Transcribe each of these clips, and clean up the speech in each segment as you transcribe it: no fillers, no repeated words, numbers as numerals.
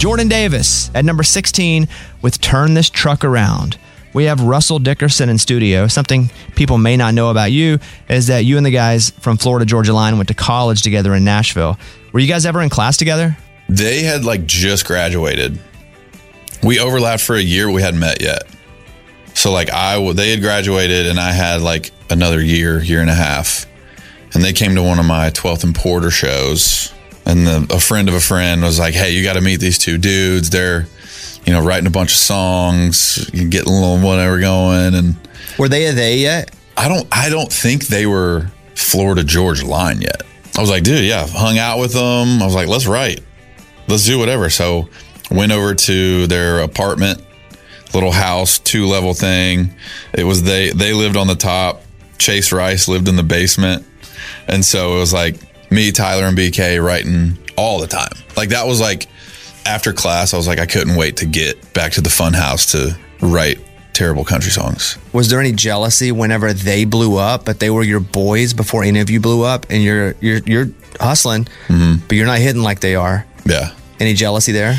Jordan Davis at number 16 with Turn This Truck Around. We have Russell Dickerson in studio. Something people may not know about you is that you and the guys from Florida Georgia Line went to college together in Nashville. Were you guys ever in class together? They had just graduated. We overlapped for a year. We hadn't met yet. So they had graduated and I had another year and a half. And they came to one of my 12th and Porter shows. And a friend of a friend was like, hey, you got to meet these two dudes. They're, writing a bunch of songs, getting a little whatever going. And were they yet? I don't think they were Florida Georgia Line yet. I was like, dude, yeah, hung out with them. I was like, let's write. Let's do whatever. So went over to their apartment, little house, 2-level thing. It was they lived on the top. Chase Rice lived in the basement. And so it was me, Tyler, and BK writing all the time. That was after class, I was I couldn't wait to get back to the fun house to write terrible country songs. Was there any jealousy whenever they blew up, but they were your boys before any of you blew up, and you're hustling, but you're not hitting like they are? Yeah. Any jealousy there?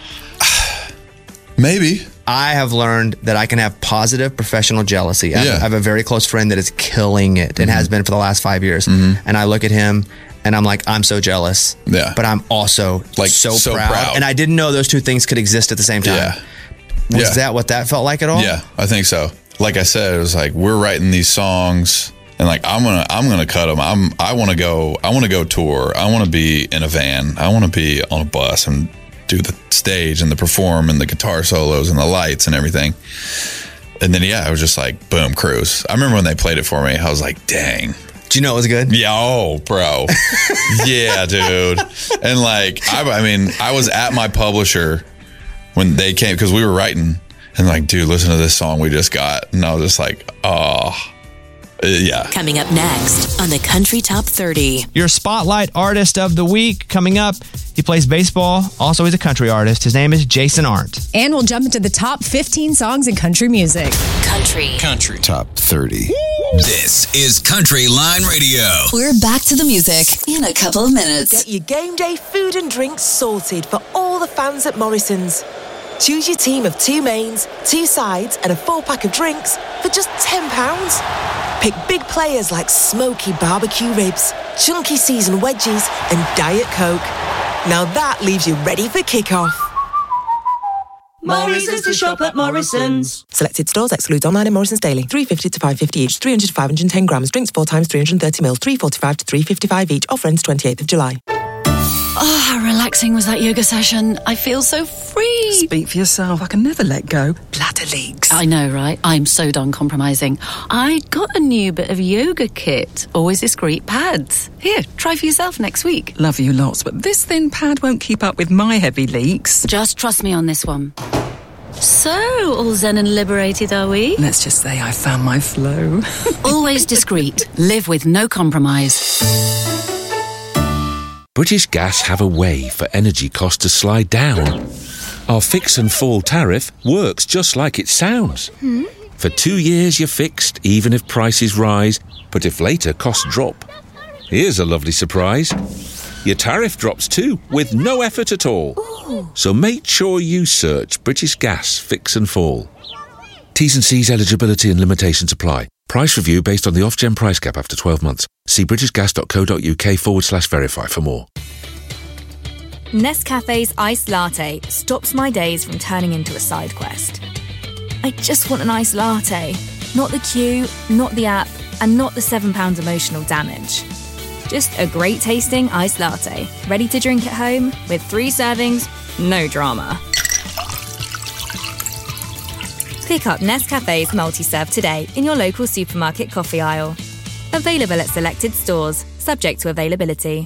Maybe. I have learned that I can have positive professional jealousy. I have a very close friend that is killing it and has been for the last 5 years. And I look at him and I'm like, I'm so jealous. Yeah. But I'm also so proud. And I didn't know those two things could exist at the same time. Yeah. Was that what that felt like at all? Yeah, I think so. Like I said, it was we're writing these songs and I'm gonna cut them. I want to go tour. I want to be in a van. I want to be on a bus and do the stage and the perform and the guitar solos and the lights and everything. And then it was just boom, cruise. I remember when they played it for me, I was like, dang. Do you know it was good? Yeah, oh, bro. Yeah, dude. And I was at my publisher when they came, because we were writing, and dude, listen to this song we just got. And I was just oh. Yeah. Coming up next on the Country Top 30. Your Spotlight Artist of the Week coming up. He plays baseball. Also, he's a country artist. His name is Jason Arndt. And we'll jump into the top 15 songs in country music. Country Top 30. This is Country Line Radio. We're back to the music in a couple of minutes. Get your game day food and drinks sorted for all the fans at Morrison's. Choose your team of 2 mains, 2 sides, and a 4-pack of drinks for just £10. Pick big players like smoky barbecue ribs, chunky seasoned wedges, and Diet Coke. Now that leaves you ready for kickoff. Morrison's to shop at Morrison's. Selected stores excludes online and Morrison's daily. $3.50 to $5.50 each. 300 to 510 grams. Drinks 4 times 330 mils. $3.45 to $3.55 each. Offer ends 28th of July. Oh, how relaxing was that yoga session. I feel so free. Speak for yourself. I can never let go. Bladder leaks. I know, right? I'm so done compromising. I got a new bit of yoga kit. Always discreet pads. Here, try for yourself next week. Love you lots, but this thin pad won't keep up with my heavy leaks. Just trust me on this one. So, all zen and liberated, are we? Let's just say I found my flow. Always discreet. Live with no compromise. British Gas have a way for energy costs to slide down. Our fix and fall tariff works just like it sounds. For 2 years you're fixed, even if prices rise, but if later costs drop. Here's a lovely surprise. Your tariff drops too, with no effort at all. Ooh. So make sure you search British Gas Fix and Fall. T's and C's, eligibility and limitations apply. Price review based on the off-gen price cap after 12 months. See britishgas.co.uk/verify for more. Nescafe's iced latte stops my days from turning into a side quest. I just want an iced latte. Not the queue, not the app, and not the £7 emotional damage. Just a great tasting iced latte, ready to drink at home with 3 servings, no drama. Pick up Nescafe's multi-serve today in your local supermarket coffee aisle. Available at selected stores, subject to availability.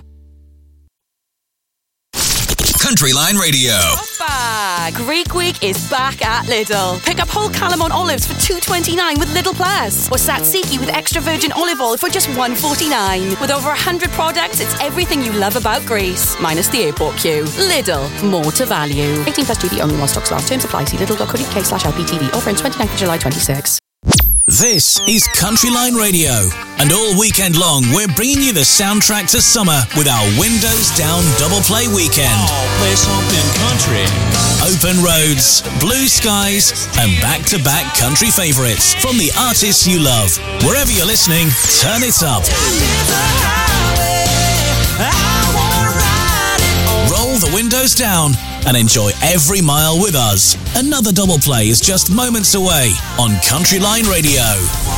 Country Line Radio. Opa! Greek Week is back at Lidl. Pick up whole Calamon olives for $2.29 with Lidl Plus, or Tzatziki with extra virgin olive oil for just $1.49. With over 100 products, it's everything you love about Greece, minus the airport queue. Lidl, more to value. 18 plus GB only while stocks last. Terms apply. See lidl.co.uk/LPTV. Offer ends 29th of July 26. This is Country Line Radio, and all weekend long we're bringing you the soundtrack to summer with our Windows Down Double Play Weekend. Oh, play something country. Open roads, blue skies, and back-to-back country favourites from the artists you love. Wherever you're listening, turn it up. Roll the windows down and enjoy every mile with us. Another double play is just moments away on Country Line Radio.